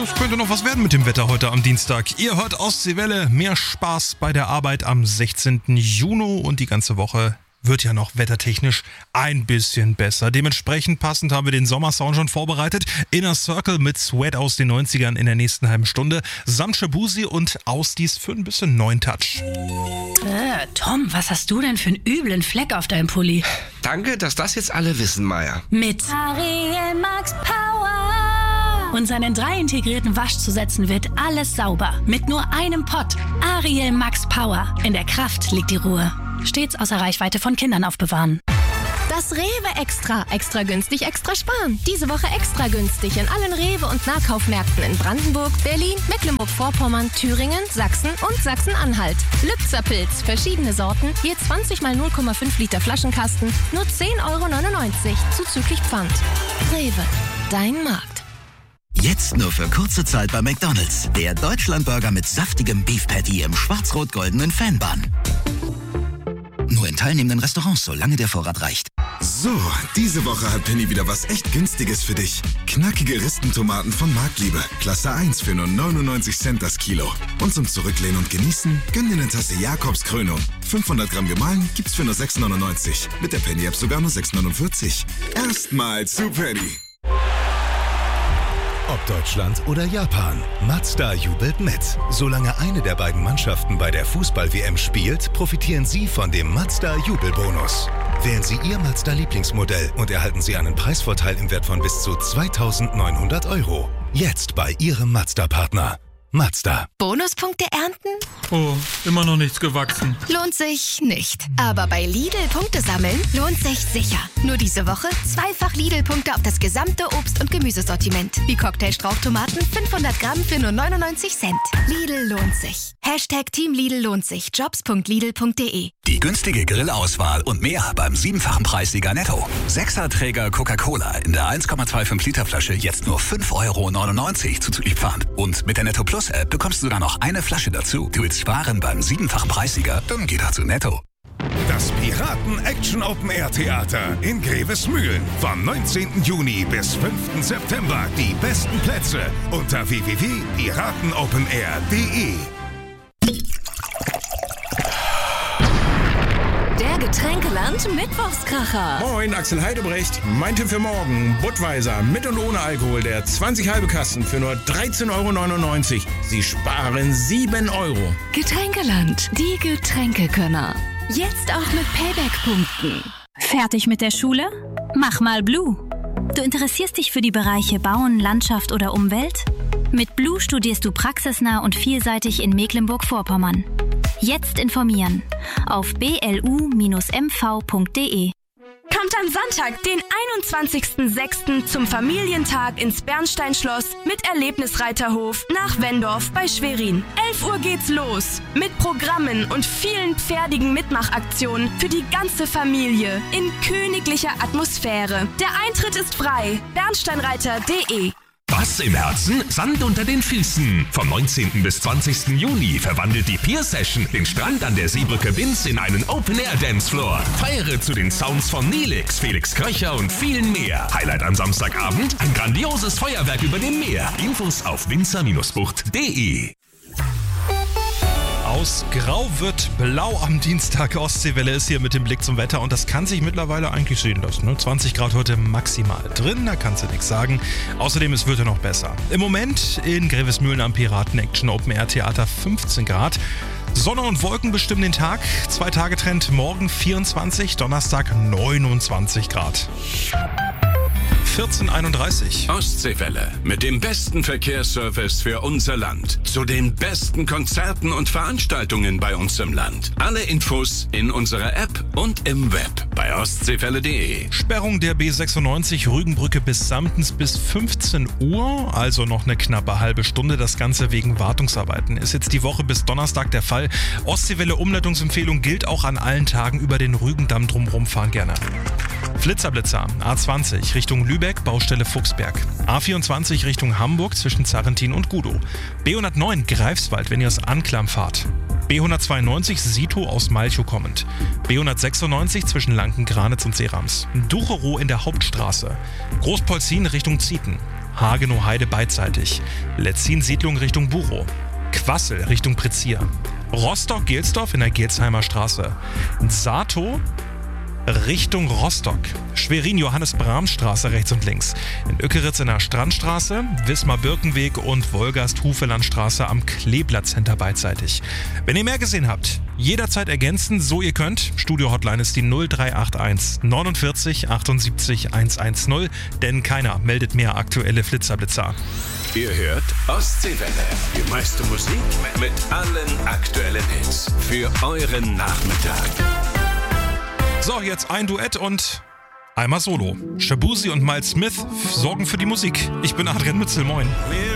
Es könnte noch was werden mit dem Wetter heute am Dienstag. Ihr hört Ostseewelle, mehr Spaß bei der Arbeit am 16. Juni und die ganze Woche wird ja noch wettertechnisch ein bisschen besser. Dementsprechend passend haben wir den Sommersound schon vorbereitet. Inner Circle mit Sweat aus den 90ern in der nächsten halben Stunde. Samt Shabuzi und Ausdies für ein bisschen neuen Touch. Tom, was hast du denn für einen üblen Fleck auf deinem Pulli? Danke, dass das jetzt alle wissen, Maya. Mit Ariel Max Power. und seinen 3 integrierten Waschzusätzen wird alles sauber. Mit nur einem Pott. Ariel Max Power. In der Kraft liegt die Ruhe. Stets außer Reichweite von Kindern aufbewahren. Das Rewe Extra. Extra günstig, extra sparen. Diese Woche extra günstig in allen Rewe- und Nahkaufmärkten in Brandenburg, Berlin, Mecklenburg-Vorpommern, Thüringen, Sachsen und Sachsen-Anhalt. Lübzer-Pilz, verschiedene Sorten, je 20 mal 0,5 Liter Flaschenkasten, nur 10,99 € zuzüglich Pfand. Rewe, dein Markt. Jetzt nur für kurze Zeit bei McDonald's. Der Deutschlandburger mit saftigem Beef Patty im schwarz-rot-goldenen Fanbun. Nur in teilnehmenden Restaurants, solange der Vorrat reicht. So, diese Woche hat Penny wieder was echt Günstiges für dich. Knackige Ristentomaten von Marktliebe. Klasse 1 für nur 99 Cent das Kilo. Und zum Zurücklehnen und Genießen, gönn dir eine Tasse Jakobs Krönung. 500 Gramm gemahlen gibt's für nur 6,99. Mit der Penny-App sogar nur 6,49. Erstmal zu Penny. Ob Deutschland oder Japan, Mazda jubelt mit. Solange eine der beiden Mannschaften bei der Fußball-WM spielt, profitieren Sie von dem Mazda-Jubelbonus. Wählen Sie Ihr Mazda-Lieblingsmodell und erhalten Sie einen Preisvorteil im Wert von bis zu 2.900 €. Jetzt bei Ihrem Mazda-Partner. Mazda. Bonuspunkte ernten? Oh, immer noch nichts gewachsen. Lohnt sich nicht. Aber bei Lidl Punkte sammeln lohnt sich sicher. Nur diese Woche zweifach Lidl-Punkte auf das gesamte Obst- und Gemüsesortiment. Wie Cocktailstrauchtomaten 500 Gramm für nur 99 Cent. Lidl lohnt sich. Hashtag Team Lidl lohnt sich. Jobs.lidl.de. Die günstige Grillauswahl und mehr beim 7-fachen Preissieger Netto. 6er-Träger Coca-Cola in der 1,25 Liter Flasche jetzt nur 5,99 € zuzüglich Pfand. Und mit der Netto Plus App bekommst du sogar noch eine Flasche dazu. Du willst sparen beim 7-fachen Preissieger? Dann geh doch zu Netto. Das Piraten-Action-Open-Air-Theater in Grevesmühlen. Vom 19. Juni bis 5. September. Die besten Plätze unter www.piratenopenair.de. Der Getränkeland Mittwochskracher. Moin, Axel Heidebrecht. Mein Tipp für morgen. Budweiser mit und ohne Alkohol. Der 20 halbe Kasten für nur 13,99 €. Sie sparen 7 €. Getränkeland. Die Getränkekönner. Jetzt auch mit Payback-Punkten. Fertig mit der Schule? Mach mal Blue. Du interessierst dich für die Bereiche Bauen, Landschaft oder Umwelt? Mit Blue studierst du praxisnah und vielseitig in Mecklenburg-Vorpommern. Jetzt informieren auf blu-mv.de. Kommt am Sonntag, den 21.06. zum Familientag ins Bernsteinschloss mit Erlebnisreiterhof nach Wendorf bei Schwerin. 11 Uhr geht's los mit Programmen und vielen pferdigen Mitmachaktionen für die ganze Familie in königlicher Atmosphäre. Der Eintritt ist frei. Bernsteinreiter.de. Bass im Herzen, Sand unter den Füßen. Vom 19. bis 20. Juni verwandelt die Pier Session den Strand an der Seebrücke Binz in einen Open-Air-Dancefloor. Feiere zu den Sounds von Nelix, Felix Kröcher und vielen mehr. Highlight am Samstagabend, ein grandioses Feuerwerk über dem Meer. Infos auf winzer-bucht.de. Aus Grau wird Blau am Dienstag. Ostseewelle ist hier mit dem Blick zum Wetter und das kann sich mittlerweile eigentlich sehen lassen. Ne? 20 Grad heute maximal drin, da kannst du nichts sagen. Außerdem, es wird ja noch besser. Im Moment in Grevesmühlen am Piraten-Action Open-Air-Theater 15 Grad. Sonne und Wolken bestimmen den Tag. 2-Tage-Trend morgen 24, Donnerstag 29 Grad. 14:31. Ostseewelle mit dem besten Verkehrsservice für unser Land. Zu den besten Konzerten und Veranstaltungen bei uns im Land. Alle Infos in unserer App und im Web bei ostseewelle.de. Sperrung der B96 Rügenbrücke bis Samtens bis 15 Uhr, also noch eine knappe halbe Stunde. Das Ganze wegen Wartungsarbeiten. Ist jetzt die Woche bis Donnerstag der Fall. Ostseewelle Umleitungsempfehlung gilt auch an allen Tagen über den Rügendamm drumherum. Fahren gerne. Blitzerblitzer, A20 Richtung Lübeck, Baustelle Fuchsberg. A24 Richtung Hamburg zwischen Zarrentin und Gudow. B109 Greifswald, wenn ihr aus Anklam fahrt. B192 Sito aus Malchow kommend. B196 zwischen Lanken, Granitz und Seerams. Ducherow in der Hauptstraße. Großpolzin Richtung Zieten. Hagenow-Heide beidseitig. Letzin-Siedlung Richtung Buchow. Quassel Richtung Prezier. Rostock-Gelsdorf in der Gelsheimer Straße. Sato Richtung Rostock. Schwerin-Johannes-Brahms-Straße rechts und links. In Ückeritz in der Strandstraße, Wismar-Birkenweg und Wolgast-Hufelandstraße am Kleeblatt-Center beidseitig. Wenn ihr mehr gesehen habt, jederzeit ergänzen, so ihr könnt. Studio-Hotline ist die 0381 49 78 110, denn keiner meldet mehr aktuelle Flitzer-Blitzer. Ihr hört Ostseewelle. Die meiste Musik mit allen aktuellen Hits für euren Nachmittag. So, jetzt ein Duett und einmal Solo. Shabuzi und Miles Smith sorgen für die Musik. Ich bin Adrian Mützel, moin.